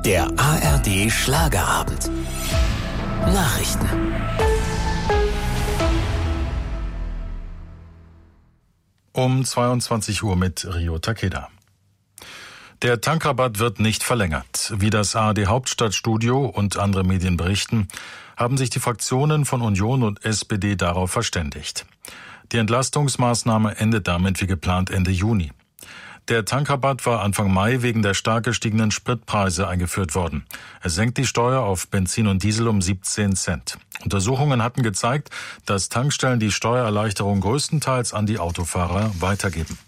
Der ARD Schlagerabend. Nachrichten. Um 22 Uhr mit Rio Takeda. Der Tankrabatt wird nicht verlängert. Wie das ARD Hauptstadtstudio und andere Medien berichten, haben sich die Fraktionen von Union und SPD darauf verständigt. Die Entlastungsmaßnahme endet damit wie geplant Ende Juni. Der Tankrabatt war Anfang Mai wegen der stark gestiegenen Spritpreise eingeführt worden. Er senkt die Steuer auf Benzin und Diesel um 17 Cent. Untersuchungen hatten gezeigt, dass Tankstellen die Steuererleichterung größtenteils an die Autofahrer weitergeben.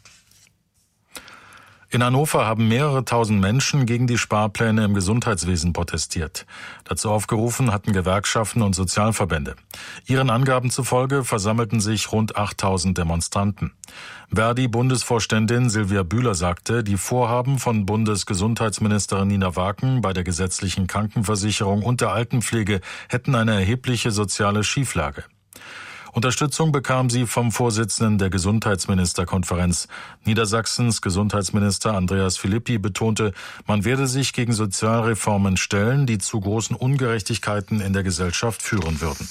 In Hannover haben mehrere tausend Menschen gegen die Sparpläne im Gesundheitswesen protestiert. Dazu aufgerufen hatten Gewerkschaften und Sozialverbände. Ihren Angaben zufolge versammelten sich rund 8000 Demonstranten. Verdi-Bundesvorständin Silvia Bühler sagte, die Vorhaben von Bundesgesundheitsministerin Nina Waken bei der gesetzlichen Krankenversicherung und der Altenpflege hätten eine erhebliche soziale Schieflage. Unterstützung bekam sie vom Vorsitzenden der Gesundheitsministerkonferenz. Niedersachsens Gesundheitsminister Andreas Philippi betonte, man werde sich gegen Sozialreformen stellen, die zu großen Ungerechtigkeiten in der Gesellschaft führen würden.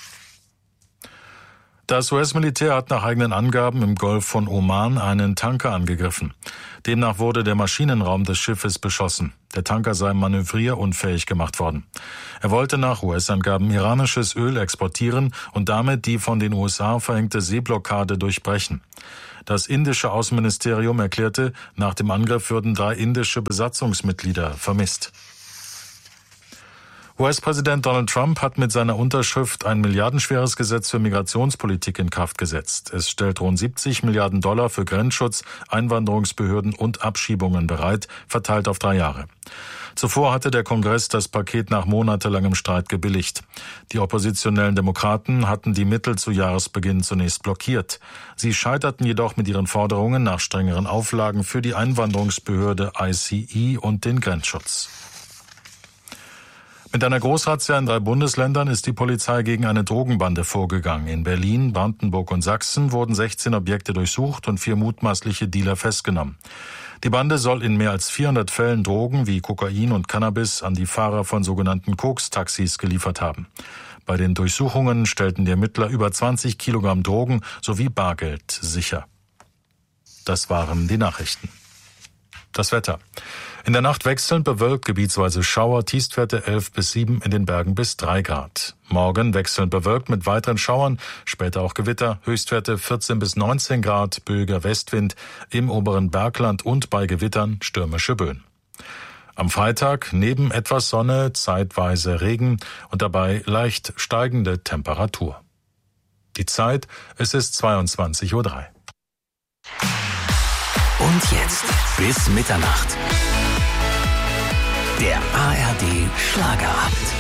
Das US-Militär hat nach eigenen Angaben im Golf von Oman einen Tanker angegriffen. Demnach wurde der Maschinenraum des Schiffes beschossen. Der Tanker sei manövrierunfähig gemacht worden. Er wollte nach US-Angaben iranisches Öl exportieren und damit die von den USA verhängte Seeblockade durchbrechen. Das indische Außenministerium erklärte, nach dem Angriff würden 3 indische Besatzungsmitglieder vermisst. US-Präsident Donald Trump hat mit seiner Unterschrift ein milliardenschweres Gesetz für Migrationspolitik in Kraft gesetzt. Es stellt rund $70 Milliarden für Grenzschutz, Einwanderungsbehörden und Abschiebungen bereit, verteilt auf 3 Jahre. Zuvor hatte der Kongress das Paket nach monatelangem Streit gebilligt. Die oppositionellen Demokraten hatten die Mittel zu Jahresbeginn zunächst blockiert. Sie scheiterten jedoch mit ihren Forderungen nach strengeren Auflagen für die Einwanderungsbehörde ICE und den Grenzschutz. Mit einer Großrazzia in 3 Bundesländern ist die Polizei gegen eine Drogenbande vorgegangen. In Berlin, Brandenburg und Sachsen wurden 16 Objekte durchsucht und 4 mutmaßliche Dealer festgenommen. Die Bande soll in mehr als 400 Fällen Drogen wie Kokain und Cannabis an die Fahrer von sogenannten Koks-Taxis geliefert haben. Bei den Durchsuchungen stellten die Ermittler über 20 Kilogramm Drogen sowie Bargeld sicher. Das waren die Nachrichten. Das Wetter. In der Nacht wechselnd bewölkt, gebietsweise Schauer, Tiefstwerte 11 bis 7, in den Bergen bis 3 Grad. Morgen wechselnd bewölkt mit weiteren Schauern, später auch Gewitter, Höchstwerte 14 bis 19 Grad, böiger Westwind, im oberen Bergland und bei Gewittern stürmische Böen. Am Freitag neben etwas Sonne zeitweise Regen und dabei leicht steigende Temperatur. Die Zeit, es ist 22:03 Uhr. Und jetzt bis Mitternacht. Der ARD Schlagerabend.